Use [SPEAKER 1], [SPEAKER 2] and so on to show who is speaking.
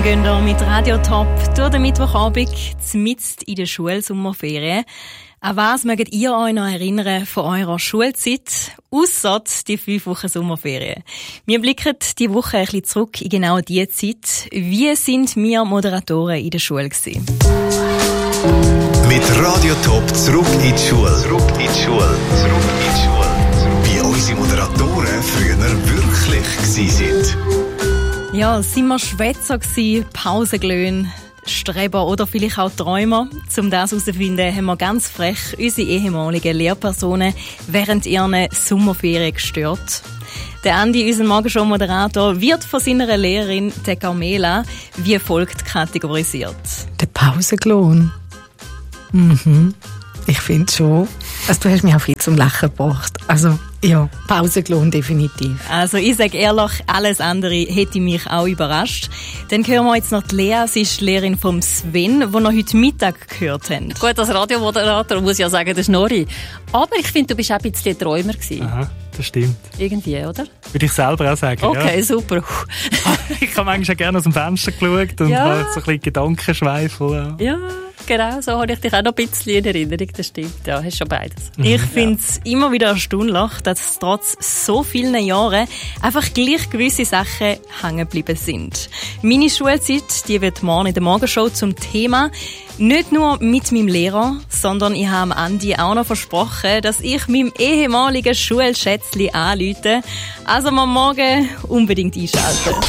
[SPEAKER 1] Darum gehen wir mit Radio Top durch den Mittwochabend mitten in der Schulsommerferien. An was mögt ihr euch noch erinnern von eurer Schulzeit, ausser die 5 Wochen Sommerferien? Wir blicken die Woche ein bisschen zurück in genau diese Zeit. Wie sind wir Moderatoren in der Schule gewesen?
[SPEAKER 2] Mit Radio Top zurück in die Schule. Wie unsere Moderatoren früher wirklich waren.
[SPEAKER 1] Ja, sind wir Schwätzer gewesen, Pausenglöhn, Streber oder vielleicht auch Träumer? Um das herauszufinden, haben wir ganz frech unsere ehemaligen Lehrpersonen während ihren Sommerferien gestört. Der Andi, unser Morgenshow-Moderator, wird von seiner Lehrerin, der Carmela, wie folgt kategorisiert.
[SPEAKER 3] Der Pausenglöhn. Ich finde schon. Also, du hast mich auch viel zum Lachen gebracht. Also, ja, Pausenglöhn definitiv.
[SPEAKER 1] Also, ich sage ehrlich, alles andere hätte mich auch überrascht. Dann hören wir jetzt noch die Lea, sie ist die Lehrerin vom Sven, die wir heute Mittag gehört haben.
[SPEAKER 4] Gut, als Radiomoderator muss ich ja sagen, das ist Nori. Aber ich finde, du bist auch ein bisschen Träumer gewesen.
[SPEAKER 5] Aha, das stimmt.
[SPEAKER 4] Irgendwie, oder?
[SPEAKER 5] Würde ich selber auch sagen,
[SPEAKER 4] okay,
[SPEAKER 5] ja.
[SPEAKER 4] Super.
[SPEAKER 5] Ich habe manchmal gerne aus dem Fenster geschaut und
[SPEAKER 4] Ja.
[SPEAKER 5] halt so ein bisschen Gedankenschweifel.
[SPEAKER 4] Ja, genau, so habe ich dich auch noch ein bisschen in Erinnerung, das stimmt. Ja, hast schon beides.
[SPEAKER 1] Ich finde es immer wieder erstaunlich, dass trotz so vielen Jahren einfach gleich gewisse Sachen hängen geblieben sind. Meine Schulzeit, die wird morgen in der Morgenshow zum Thema. Nicht nur mit meinem Lehrer, sondern ich habe Andi auch noch versprochen, dass ich meinem ehemaligen Schulschätzli anrufe. Also mal morgen unbedingt einschalten.